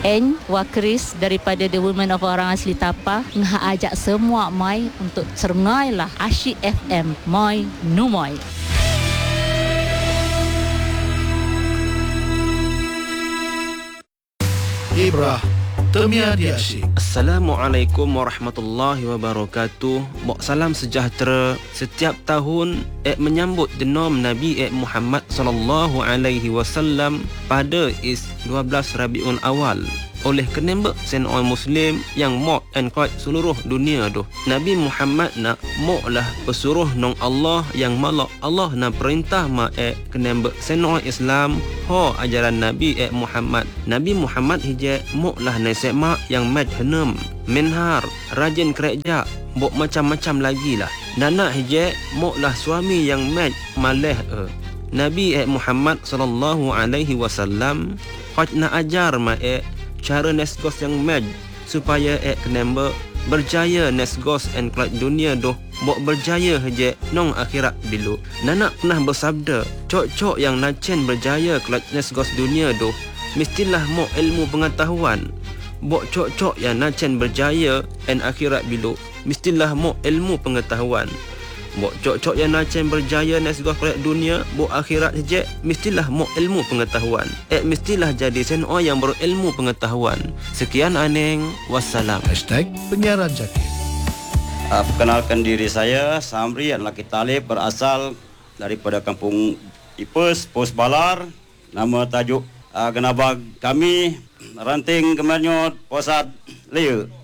N Wakris daripada The Women of Orang Asli Tapa ngah ajak semua mai untuk serengai lah Asyik FM Moi Numoy. Ibrah Temia di Asyik. Assalamualaikum warahmatullahi wabarakatuh. Bok salam sejahtera setiap tahun menyambut denom Nabi Muhammad sallallahu alaihi wasallam pada 12 Rabiul Awal oleh kenembek senoi muslim yang mok and kuat seluruh dunia doh. Nabi Muhammad nak mok lah pesuruh nong Allah yang malak Allah na perintah ma kenembek senoi Islam ho ajaran Nabi Muhammad. Nabi Muhammad hije mok lah nasib mak yang mad henem menhar rajin kerja bok macam-macam lagi lah. Nana hije mok lah suami yang mad maleh Nabi Muhammad sallallahu alaihi wasallam qad na ajar ma cara nesgos yang mad supaya kenemba berjaya nesgos and kelak dunia doh bok berjaya haje nong akhirat bilu. Nana pernah bersabda, cok-cok yang nacen berjaya kelak nesgos dunia doh mestilah mo ilmu pengetahuan. Bok cok-cok yang nacen berjaya and akhirat bilu mestilah mo ilmu pengetahuan. Bok cok-cok yang nacen berjaya nesgos kelak dunia bok akhirat haje mestilah mo ilmu pengetahuan. Mestilah jadi senoi yang berilmu pengetahuan. Sekian aneng, wassalam. #penyiaran Zakir. Perkenalkan diri saya, Samri Laki Talib, berasal daripada kampung Ipes, Pos Balar. Nama tajuk genabag kami Ranting Kemenyot Posat Leu.